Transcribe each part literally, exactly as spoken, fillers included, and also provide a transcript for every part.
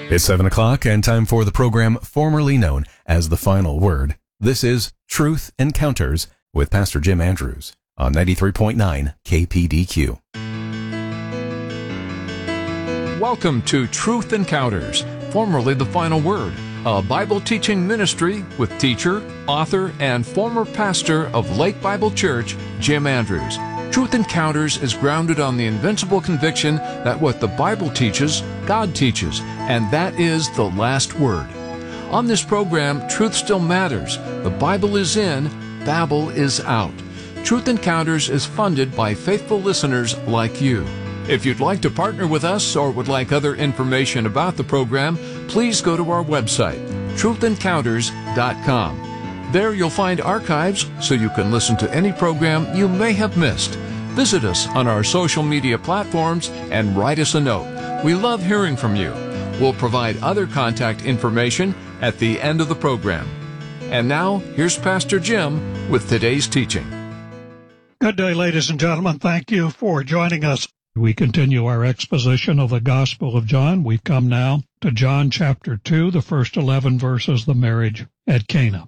It's seven o'clock and time for the program formerly known as The Final Word. This is Truth Encounters with Pastor Jim Andrews on ninety-three point nine K P D Q. Welcome to Truth Encounters, formerly The Final Word, a Bible teaching ministry with teacher, author, and former pastor of Lake Bible Church, Jim Andrews. Truth Encounters is grounded on the invincible conviction that what the Bible teaches, God teaches, and that is the last word. On this program, truth still matters. The Bible is in, Babel is out. Truth Encounters is funded by faithful listeners like you. If you'd like to partner with us or would like other information about the program, please go to our website, truth encounters dot com. There you'll find archives so you can listen to any program you may have missed. Visit us on our social media platforms and write us a note. We love hearing from you. We'll provide other contact information at the end of the program. And now, here's Pastor Jim with today's teaching. Good day, ladies and gentlemen. Thank you for joining us. We continue our exposition of the Gospel of John. We've come now to John chapter two, the first eleven verses, the marriage at Cana.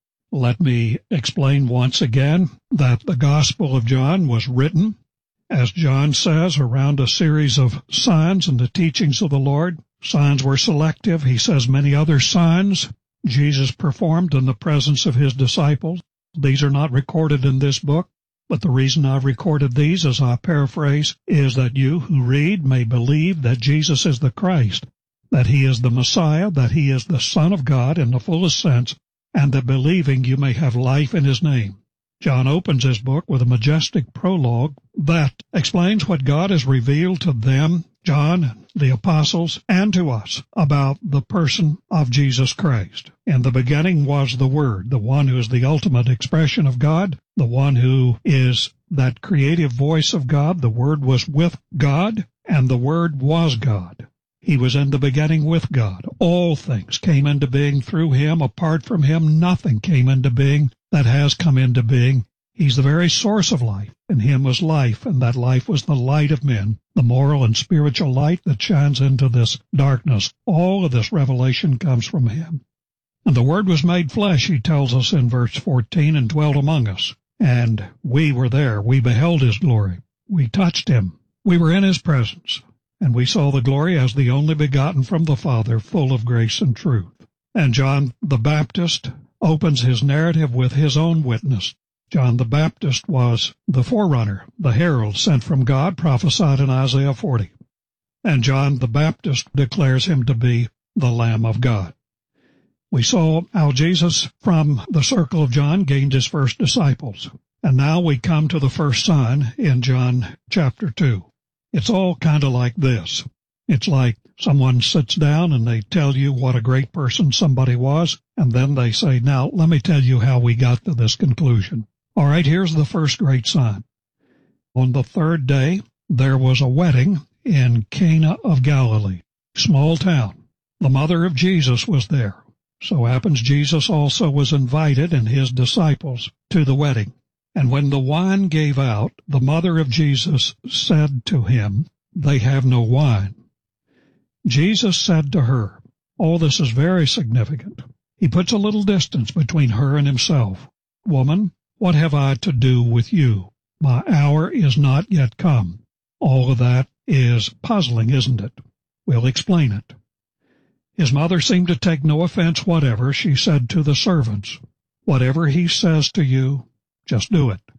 Let me explain once again that the Gospel of John was written, as John says, around a series of signs and the teachings of the Lord. Signs were selective. He says many other signs Jesus performed in the presence of his disciples. These are not recorded in this book, but the reason I've recorded these, as I paraphrase, is that you who read may believe that Jesus is the Christ, that he is the Messiah, that he is the Son of God in the fullest sense, and that believing you may have life in his name. John opens his book with a majestic prologue that explains what God has revealed to them, John, the apostles, and to us about the person of Jesus Christ. In the beginning was the Word, the one who is the ultimate expression of God, the one who is that creative voice of God. The Word was with God, and the Word was God. He was in the beginning with God. All things came into being through him. Apart from him, nothing came into being that has come into being. He's the very source of life. In him was life, and that life was the light of men, the moral and spiritual light that shines into this darkness. All of this revelation comes from him. And the Word was made flesh, he tells us in verse fourteen, and dwelt among us. And we were there. We beheld his glory. We touched him. We were in his presence. And we saw the glory as the only begotten from the Father, full of grace and truth. And John the Baptist opens his narrative with his own witness. John the Baptist was the forerunner, the herald sent from God, prophesied in Isaiah forty. And John the Baptist declares him to be the Lamb of God. We saw how Jesus, from the circle of John, gained his first disciples. And now we come to the first sign in John chapter two. It's all kind of like this. It's like someone sits down and they tell you what a great person somebody was, and then they say, now, let me tell you how we got to this conclusion. All right, here's the first great sign. On the third day, there was a wedding in Cana of Galilee, small town. The mother of Jesus was there. So happens Jesus also was invited and his disciples to the wedding. And when the wine gave out, the mother of Jesus said to him, they have no wine. Jesus said to her, all this is very significant. He puts a little distance between her and himself. Woman, what have I to do with you? My hour is not yet come. All of that is puzzling, isn't it? We'll explain it. His mother seemed to take no offense whatever. She said to the servants, whatever he says to you, just do it.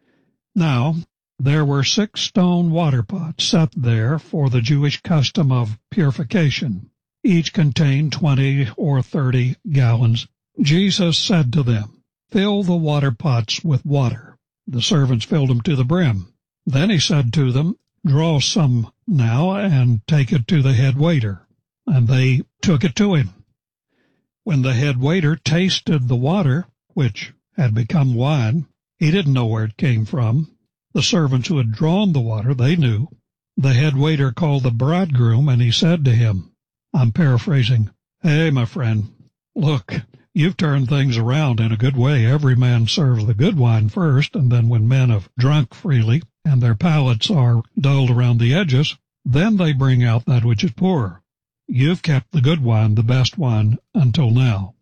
Now, there were six stone water pots set there for the Jewish custom of purification. Each contained twenty or thirty gallons. Jesus said to them, fill the water pots with water. The servants filled them to the brim. Then he said to them, draw some now and take it to the head waiter. And they took it to him. When the head waiter tasted the water, which had become wine, he didn't know where it came from. The servants who had drawn the water, they knew. The head waiter called the bridegroom, and he said to him, I'm paraphrasing, hey, my friend, look, you've turned things around in a good way. Every man serves the good wine first, and then when men have drunk freely and their palates are dulled around the edges, then they bring out that which is poor. You've kept the good wine, the best wine, until now.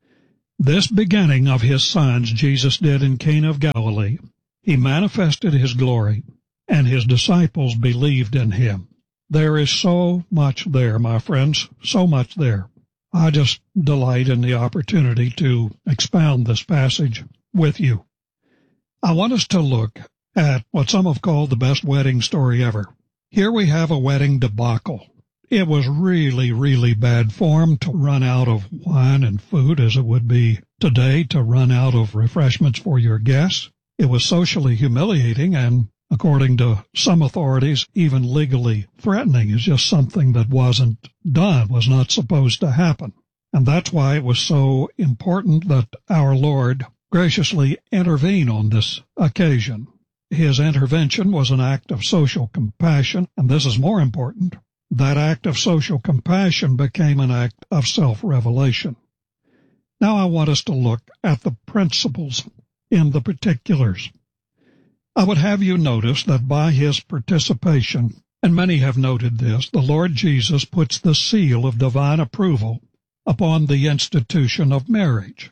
This beginning of his signs Jesus did in Cana of Galilee. He manifested his glory, and his disciples believed in him. There is so much there, my friends, so much there. I just delight in the opportunity to expound this passage with you. I want us to look at what some have called the best wedding story ever. Here we have a wedding debacle. It was really, really bad form to run out of wine and food, as it would be today to run out of refreshments for your guests. It was socially humiliating and, according to some authorities, even legally threatening. Is just something that wasn't done, was not supposed to happen. And that's why it was so important that our Lord graciously intervene on this occasion. His intervention was an act of social compassion, and this is more important. That act of social compassion became an act of self-revelation. Now I want us to look at the principles in the particulars. I would have you notice that by his participation, and many have noted this, the Lord Jesus puts the seal of divine approval upon the institution of marriage.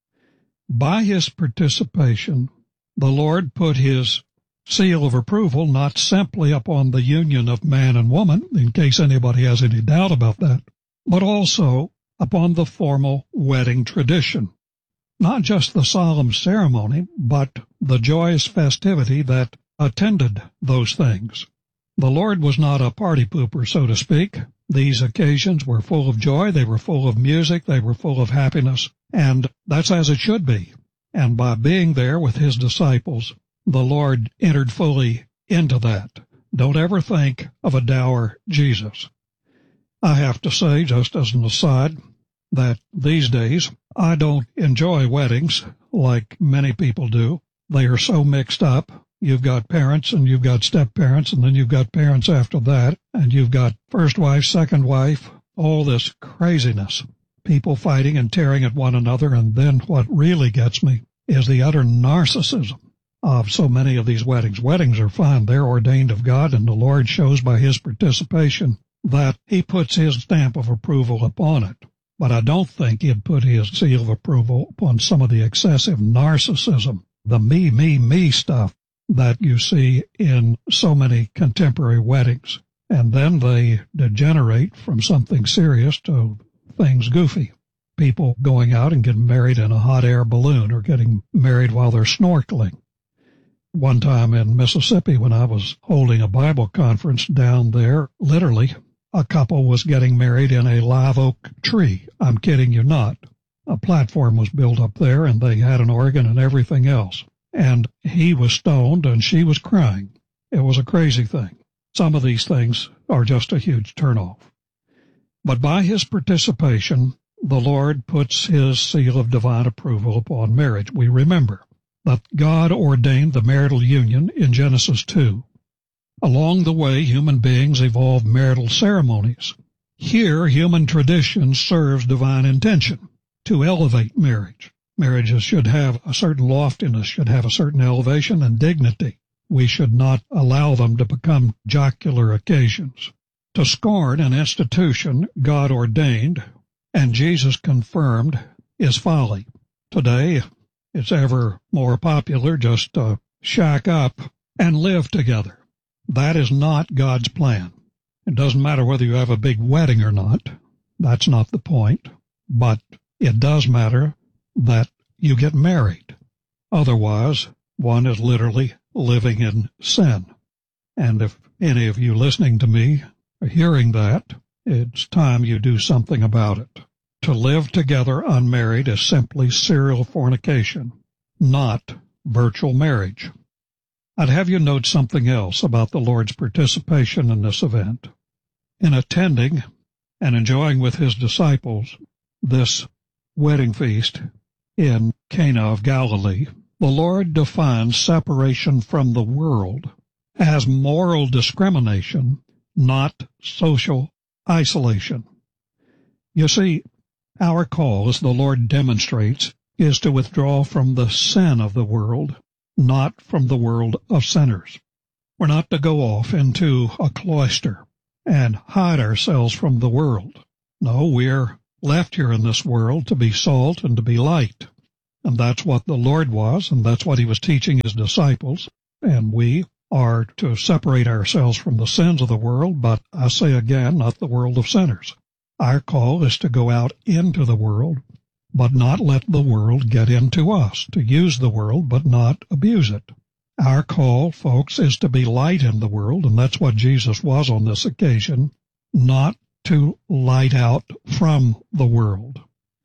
By his participation, the Lord put his seal of approval not simply upon the union of man and woman, in case anybody has any doubt about that, but also upon the formal wedding tradition. Not just the solemn ceremony, but the joyous festivity that attended those things. The Lord was not a party pooper, so to speak. These occasions were full of joy, they were full of music, they were full of happiness, and that's as it should be. And by being there with his disciples, the Lord entered fully into that. Don't ever think of a dour Jesus. I have to say, just as an aside, that these days I don't enjoy weddings like many people do. They are so mixed up. You've got parents and you've got step-parents, and then you've got parents after that, and you've got first wife, second wife, all this craziness. People fighting and tearing at one another, and then what really gets me is the utter narcissism of so many of these weddings. Weddings are fine. They're ordained of God, and the Lord shows by his participation that he puts his stamp of approval upon it. But I don't think he'd put his seal of approval upon some of the excessive narcissism, the me, me, me stuff that you see in so many contemporary weddings. And then they degenerate from something serious to things goofy. People going out and getting married in a hot air balloon or getting married while they're snorkeling. One time in Mississippi when I was holding a Bible conference down there, literally, a couple was getting married in a live oak tree. I'm kidding you not. A platform was built up there, and they had an organ and everything else. And he was stoned, and she was crying. It was a crazy thing. Some of these things are just a huge turnoff. But by his participation, the Lord puts his seal of divine approval upon marriage. We remember that God ordained the marital union in Genesis two. Along the way, human beings evolved marital ceremonies. Here, human tradition serves divine intention to elevate marriage. Marriages should have a certain loftiness, should have a certain elevation and dignity. We should not allow them to become jocular occasions. To scorn an institution God ordained and Jesus confirmed is folly. Today, it's ever more popular just to shack up and live together. That is not God's plan. It doesn't matter whether you have a big wedding or not. That's not the point. But it does matter that you get married. Otherwise, one is literally living in sin. And if any of you listening to me are hearing that, it's time you do something about it. To live together unmarried is simply serial fornication, not virtual marriage. I'd have you note something else about the Lord's participation in this event. In attending and enjoying with his disciples this wedding feast in Cana of Galilee, the Lord defines separation from the world as moral discrimination, not social isolation. You see, our call, as the Lord demonstrates, is to withdraw from the sin of the world, not from the world of sinners. We're not to go off into a cloister and hide ourselves from the world. No, we're left here in this world to be salt and to be light. And that's what the Lord was, and that's what he was teaching his disciples. And we are to separate ourselves from the sins of the world, but I say again, not the world of sinners. Our call is to go out into the world, but not let the world get into us, to use the world, but not abuse it. Our call, folks, is to be light in the world, and that's what Jesus was on this occasion, not to light out from the world.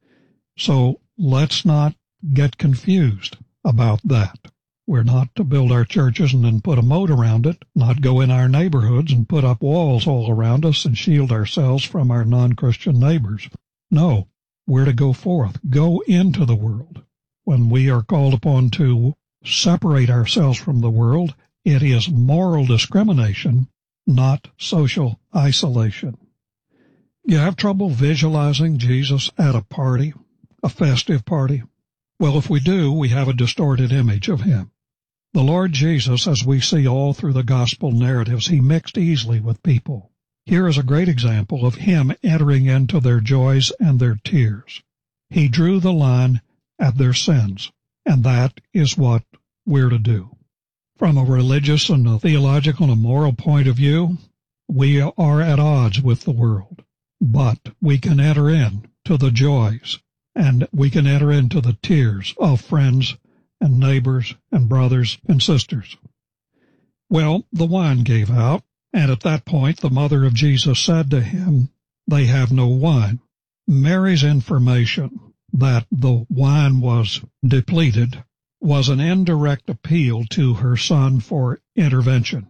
So let's not get confused about that. We're not to build our churches and then put a moat around it, not go in our neighborhoods and put up walls all around us and shield ourselves from our non-Christian neighbors. No, we're to go forth, go into the world. When we are called upon to separate ourselves from the world, it is moral discrimination, not social isolation. You have trouble visualizing Jesus at a party, a festive party? Well, if we do, we have a distorted image of him. The Lord Jesus, as we see all through the gospel narratives, he mixed easily with people. Here is a great example of him entering into their joys and their tears. He drew the line at their sins, and that is what we're to do. From a religious and a theological and a moral point of view, we are at odds with the world, but we can enter into the joys, and we can enter into the tears of friends and neighbors and brothers and sisters. Well, the wine gave out, and at that point the mother of Jesus said to him, "They have no wine." Mary's information that the wine was depleted was an indirect appeal to her son for intervention.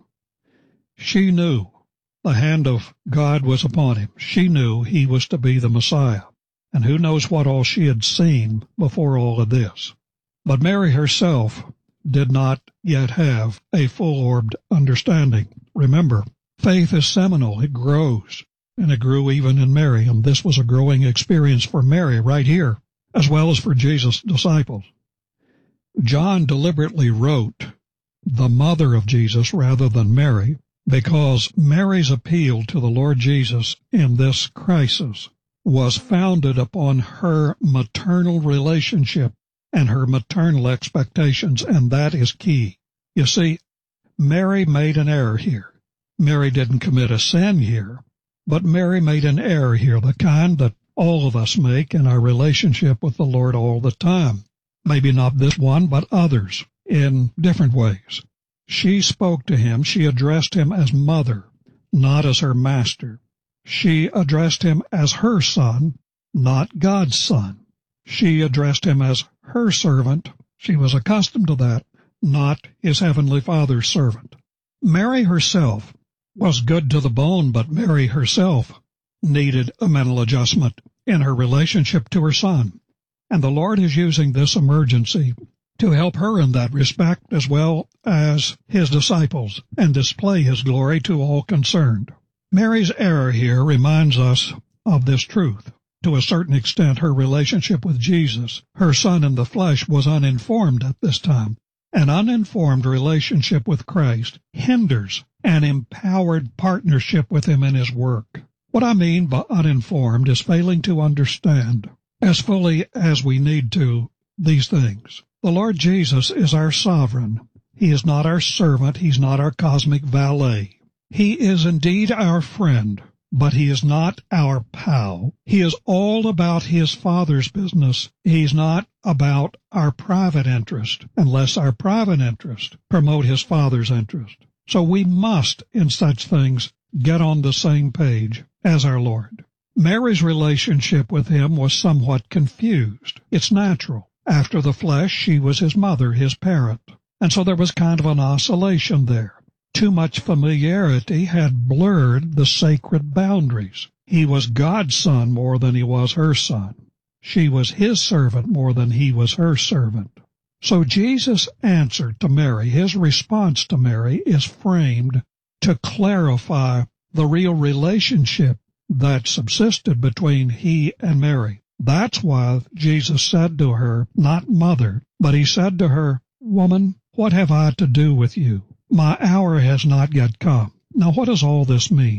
She knew the hand of God was upon him. She knew he was to be the Messiah. And who knows what all she had seen before all of this. But Mary herself did not yet have a full-orbed understanding. Remember, faith is seminal. It grows, and it grew even in Mary, and this was a growing experience for Mary right here, as well as for Jesus' disciples. John deliberately wrote the mother of Jesus rather than Mary, because Mary's appeal to the Lord Jesus in this crisis was founded upon her maternal relationship and her maternal expectations, and that is key. You see, Mary made an error here. Mary didn't commit a sin here, but Mary made an error here, the kind that all of us make in our relationship with the Lord all the time. Maybe not this one, but others, in different ways. She spoke to him, she addressed him as mother, not as her master. She addressed him as her son, not God's son. She addressed him as her servant. She was accustomed to that, not his heavenly Father's servant. Mary herself was good to the bone, but Mary herself needed a mental adjustment in her relationship to her son. And the Lord is using this emergency to help her in that respect as well as his disciples and display his glory to all concerned. Mary's error here reminds us of this truth. To a certain extent, her relationship with Jesus, her son in the flesh, was uninformed at this time. An uninformed relationship with Christ hinders an empowered partnership with him in his work. What I mean by uninformed is failing to understand, as fully as we need to, these things. The Lord Jesus is our sovereign. He is not our servant. He's not our cosmic valet. He is indeed our friend, but he is not our pal. He is all about his Father's business. He's not about our private interest, unless our private interest promote his Father's interest. So we must, in such things, get on the same page as our Lord. Mary's relationship with him was somewhat confused. It's natural. After the flesh, she was his mother, his parent. And so there was kind of an oscillation there. Too much familiarity had blurred the sacred boundaries. He was God's son more than he was her son. She was his servant more than he was her servant. So Jesus' answer to Mary, his response to Mary, is framed to clarify the real relationship that subsisted between he and Mary. That's why Jesus said to her, not mother, but he said to her, "Woman, what have I to do with you? My hour has not yet come." Now, what does all this mean?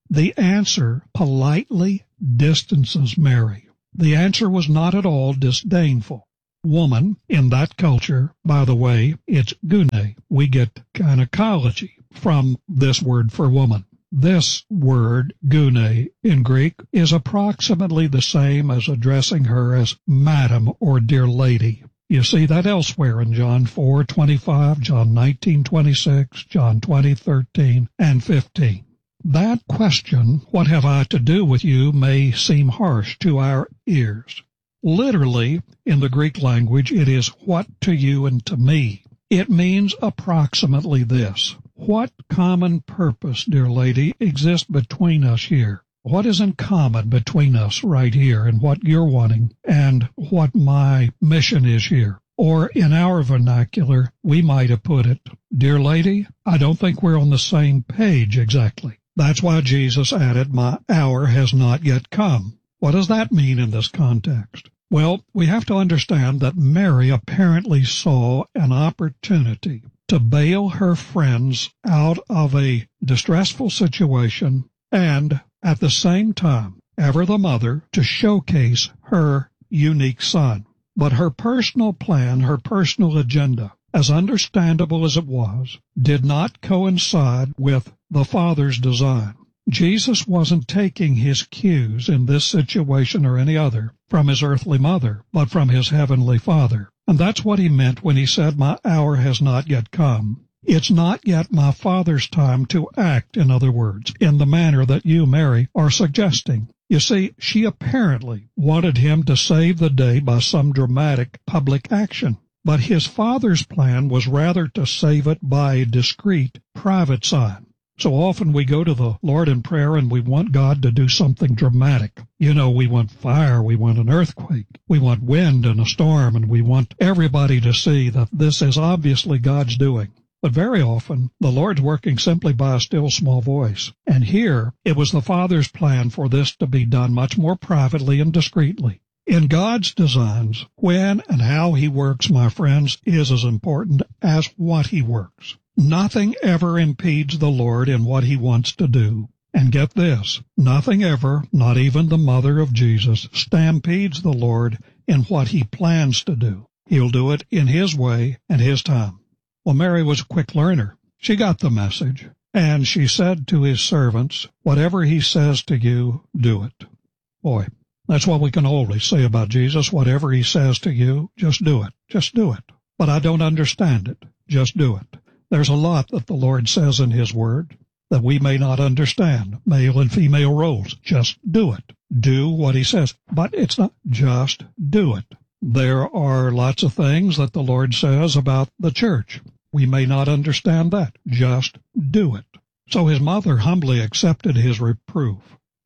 The answer politely distances Mary. The answer was not at all disdainful. Woman, in that culture, by the way, it's gune. We get gynecology from this word for woman. This word, gune, in Greek, is approximately the same as addressing her as madam or dear lady. You see that elsewhere in John four twenty-five, John nineteen twenty-six, John twenty thirteen, and fifteen. That question, what have I to do with you, may seem harsh to our ears. Literally, in the Greek language, it is what to you and to me. It means approximately this. What common purpose, dear lady, exists between us here? What is in common between us right here and what you're wanting and what my mission is here? Or in our vernacular, we might have put it, dear lady, I don't think we're on the same page exactly. That's why Jesus added, my hour has not yet come. What does that mean in this context? Well, we have to understand that Mary apparently saw an opportunity to bail her friends out of a distressful situation and, at the same time, ever the mother, to showcase her unique son. But her personal plan, her personal agenda, as understandable as it was, did not coincide with the Father's design. Jesus wasn't taking his cues in this situation or any other from his earthly mother, but from his heavenly Father. And that's what he meant when he said, my hour has not yet come. It's not yet my Father's time to act, in other words, in the manner that you, Mary, are suggesting. You see, she apparently wanted him to save the day by some dramatic public action. But his Father's plan was rather to save it by a discreet, private sign. So often we go to the Lord in prayer and we want God to do something dramatic. You know, we want fire, we want an earthquake, we want wind and a storm, and we want everybody to see that this is obviously God's doing. But very often, the Lord's working simply by a still small voice. And here, it was the Father's plan for this to be done much more privately and discreetly. In God's designs, when and how he works, my friends, is as important as what he works. Nothing ever impedes the Lord in what he wants to do. And get this, nothing ever, not even the mother of Jesus, stampedes the Lord in what he plans to do. He'll do it in his way and his time. Well, Mary was a quick learner. She got the message, and she said to his servants, whatever he says to you, do it. Boy, that's what we can always say about Jesus. Whatever he says to you, just do it. Just do it. But I don't understand it. Just do it. There's a lot that the Lord says in his word that we may not understand, male and female roles. Just do it. Do what he says. But it's not just do it. There are lots of things that the Lord says about the church. We may not understand that. Just do it. So his mother humbly accepted his reproof.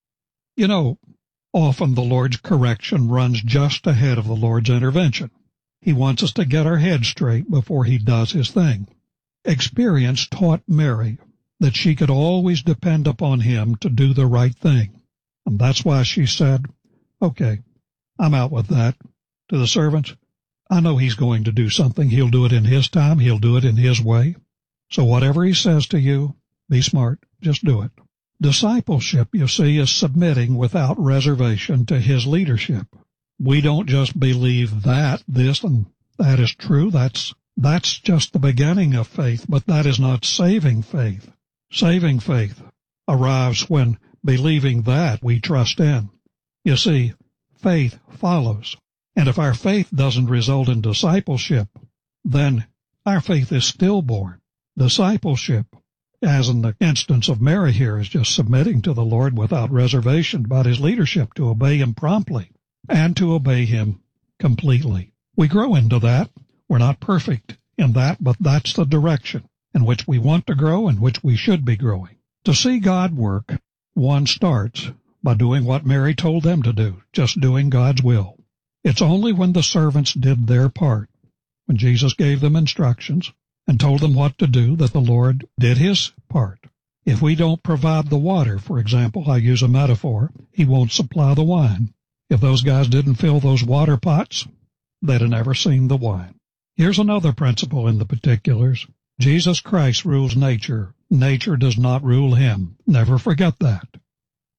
You know, often the Lord's correction runs just ahead of the Lord's intervention. He wants us to get our heads straight before he does his thing. Experience taught Mary that she could always depend upon him to do the right thing. And that's why she said, okay, I'm out with that. To the servants, I know he's going to do something. He'll do it in his time. He'll do it in his way. So whatever he says to you, be smart. Just do it. Discipleship, you see, is submitting without reservation to his leadership. We don't just believe that this and that is true. That's That's just the beginning of faith, but that is not saving faith. Saving faith arrives when believing that we trust in. You see, faith follows. And if our faith doesn't result in discipleship, then our faith is stillborn. Discipleship, as in the instance of Mary here, is just submitting to the Lord without reservation about his leadership, to obey him promptly and to obey him completely. We grow into that. We're not perfect in that, but that's the direction in which we want to grow and which we should be growing. To see God work, one starts by doing what Mary told them to do, just doing God's will. It's only when the servants did their part, when Jesus gave them instructions and told them what to do, that the Lord did his part. If we don't provide the water, for example, I use a metaphor, he won't supply the wine. If those guys didn't fill those water pots, they'd have never seen the wine. Here's another principle in the particulars. Jesus Christ rules nature. Nature does not rule him. Never forget that.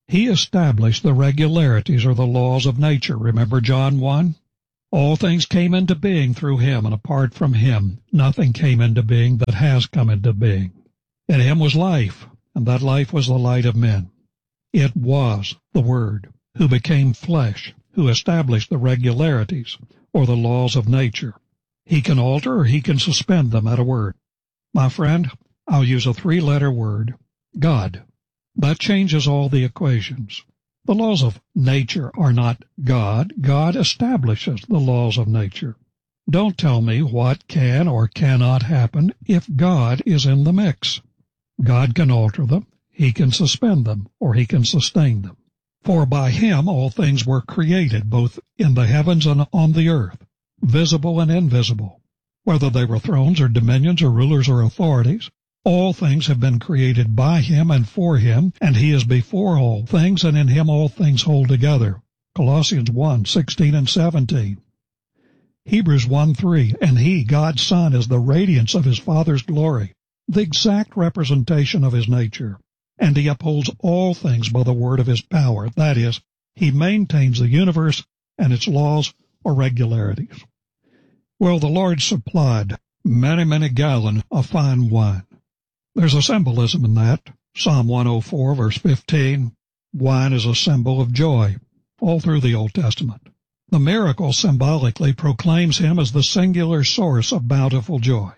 He established the regularities or the laws of nature. Remember John one? All things came into being through him, and apart from him, nothing came into being that has come into being. In him was life, and that life was the light of men. It was the Word, who became flesh, who established the regularities, or the laws of nature. He can alter or he can suspend them at a word. My friend, I'll use a three-letter word, God. That changes all the equations. The laws of nature are not God. God establishes the laws of nature. Don't tell me what can or cannot happen if God is in the mix. God can alter them, he can suspend them, or he can sustain them. For by him all things were created, both in the heavens and on the earth, visible and invisible. Whether they were thrones or dominions or rulers or authorities, all things have been created by him and for him, and he is before all things, and in him all things hold together. Colossians one, sixteen and seventeen. Hebrews one, three, and he, God's Son, is the radiance of his Father's glory, the exact representation of his nature, and he upholds all things by the word of his power. That is, he maintains the universe and its laws or regularities. Well, the Lord supplied many, many gallons of fine wine. There's a symbolism in that. Psalm one oh four, verse fifteen, wine is a symbol of joy, all through the Old Testament. The miracle symbolically proclaims him as the singular source of bountiful joy.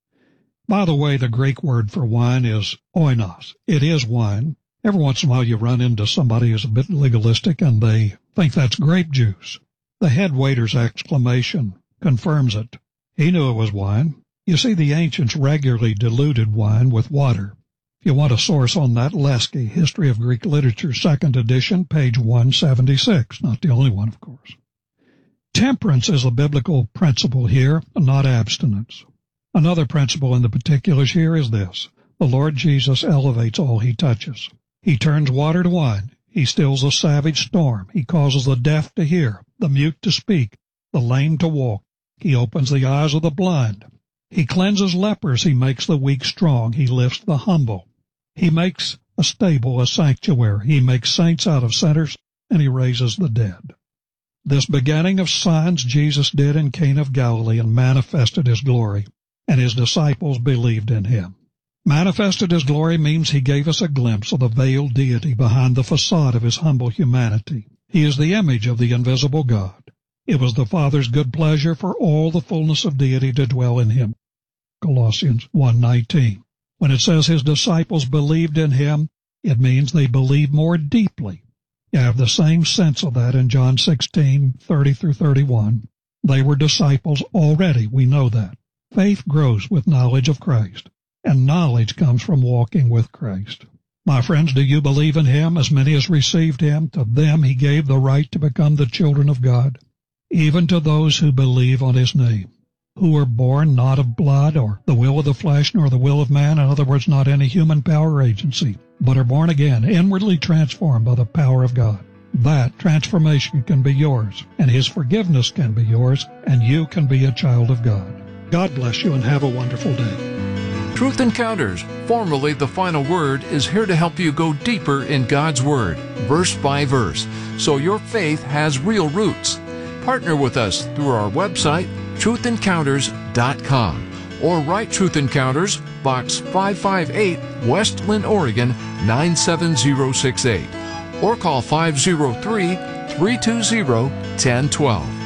By the way, the Greek word for wine is oinos. It is wine. Every once in a while you run into somebody who's a bit legalistic and they think that's grape juice. The head waiter's exclamation confirms it. He knew it was wine. You see, the ancients regularly diluted wine with water. If you want a source on that, Leski, History of Greek Literature, second edition, page one seventy-six. Not the only one, of course. Temperance is a biblical principle here, not abstinence. Another principle in the particulars here is this. The Lord Jesus elevates all he touches. He turns water to wine. He stills a savage storm. He causes the deaf to hear, the mute to speak, the lame to walk. He opens the eyes of the blind. He cleanses lepers. He makes the weak strong. He lifts the humble. He makes a stable a sanctuary. He makes saints out of sinners, and he raises the dead. This beginning of signs Jesus did in Cana of Galilee and manifested his glory, and his disciples believed in him. Manifested his glory means he gave us a glimpse of the veiled deity behind the facade of his humble humanity. He is the image of the invisible God. It was the Father's good pleasure for all the fullness of deity to dwell in him. Colossians one nineteen. When it says his disciples believed in him, it means they believed more deeply. You have the same sense of that in John sixteen, thirty through thirty-one. They were disciples already, we know that. Faith grows with knowledge of Christ, and knowledge comes from walking with Christ. My friends, do you believe in him? As many as received him, to them he gave the right to become the children of God, even to those who believe on his name, who were born not of blood or the will of the flesh nor the will of man, in other words, not any human power or agency, but are born again, inwardly transformed by the power of God. That transformation can be yours, and his forgiveness can be yours, and you can be a child of God. God bless you and have a wonderful day. Truth Encounters, formerly The Final Word, is here to help you go deeper in God's Word, verse by verse, so your faith has real roots. Partner with us through our website, truth encounters dot com, or write Truth Encounters, Box five five eight, West Linn, Oregon, nine seven zero six eight, or call five oh three, three two zero, one oh one two.